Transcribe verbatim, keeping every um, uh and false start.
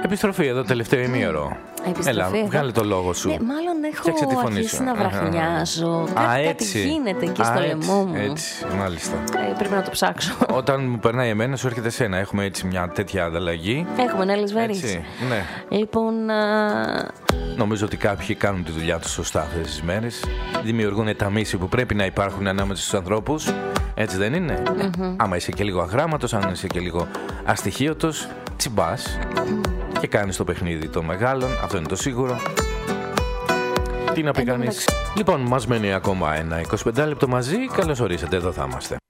Επιστροφή εδώ, τελευταίο ημίωρο. Επιστροφή Έλα, εδώ. βγάλε το λόγο σου. Ναι, μάλλον έχω αρχίσει να βραχνιάζω. Α, Κάτι, κάτι έτσι. γίνεται εκεί Α, στο έτσι, λαιμό μου. Έτσι, μάλιστα. Ε, πρέπει να το ψάξω. Όταν μου περνάει εμένα, σου έρχεται εσένα. Έχουμε έτσι μια τέτοια ανταλλαγή. Έχουμε ένα λησβέρι. Έτσι, ναι. Λοιπόν, α, Νομίζω ότι κάποιοι κάνουν τη δουλειά τους σωστά αυτές τις μέρες. Δημιουργούν τα μίση που πρέπει να υπάρχουν ανάμεσα στους ανθρώπους. Έτσι δεν είναι? Mm-hmm. Άμα είσαι και λίγο αγράμματος, αν είσαι και λίγο αστοιχείωτος, τσιμπάς mm. και κάνεις το παιχνίδι των μεγάλων. Αυτό είναι το σίγουρο. Τι να πει κανείς. Λοιπόν, μας μένει ακόμα ένα εικοσιπέντε λεπτό μαζί. Καλώς ορίσατε, εδώ θα είμαστε.